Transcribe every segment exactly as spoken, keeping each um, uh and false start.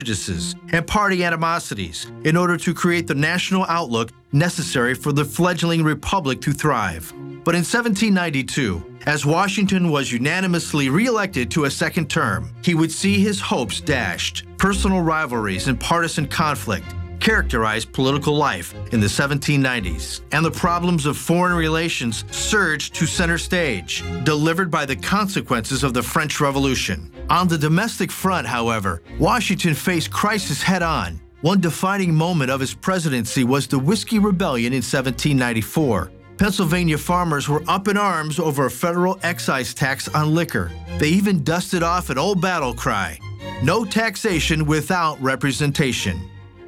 prejudices and party animosities in order to create the national outlook necessary for the fledgling republic to thrive. But in seventeen ninety-two, as Washington was unanimously reelected to a second term, he would see his hopes dashed. Personal rivalries and partisan conflict characterized political life in the seventeen nineties, and the problems of foreign relations surged to center stage, delivered by the consequences of the French Revolution. On the domestic front, however, Washington faced crisis head-on. One defining moment of his presidency was the Whiskey Rebellion in seventeen ninety-four. Pennsylvania farmers were up in arms over a federal excise tax on liquor. They even dusted off an old battle cry: "No taxation without representation."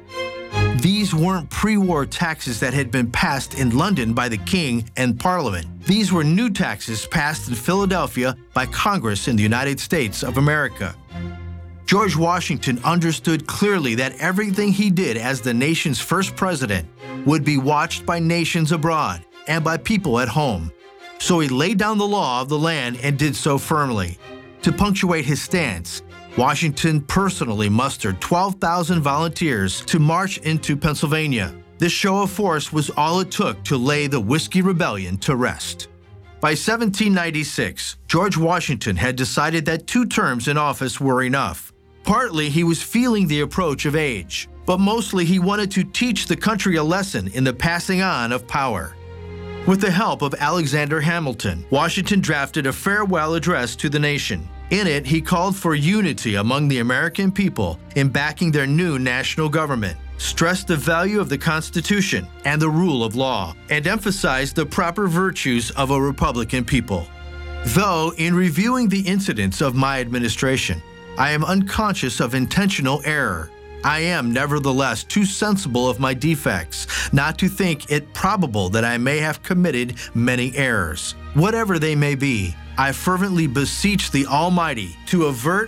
These weren't pre-war taxes that had been passed in London by the King and Parliament. These were new taxes passed in Philadelphia by Congress in the United States of America. George Washington understood clearly that everything he did as the nation's first president would be watched by nations abroad and by people at home. So he laid down the law of the land and did so firmly. To punctuate his stance, Washington personally mustered twelve thousand volunteers to march into Pennsylvania. This show of force was all it took to lay the Whiskey Rebellion to rest. By seventeen ninety-six, George Washington had decided that two terms in office were enough. Partly he was feeling the approach of age, but mostly he wanted to teach the country a lesson in the passing on of power. With the help of Alexander Hamilton, Washington drafted a farewell address to the nation. In it, he called for unity among the American people in backing their new national government, stressed the value of the Constitution and the rule of law, and emphasized the proper virtues of a Republican people. Though, in reviewing the incidents of my administration, I am unconscious of intentional error, I am nevertheless too sensible of my defects not to think it probable that I may have committed many errors. Whatever they may be, I fervently beseech the Almighty to avert